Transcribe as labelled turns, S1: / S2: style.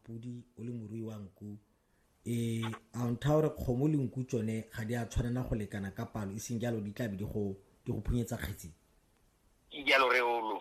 S1: podi o le morui wa nku a ntha gore kgomo le nku tsone ga di a tshwanela go lekana ka palo e seng jalo di tla be di go phunyetsa kgetsi
S2: ke jalo re o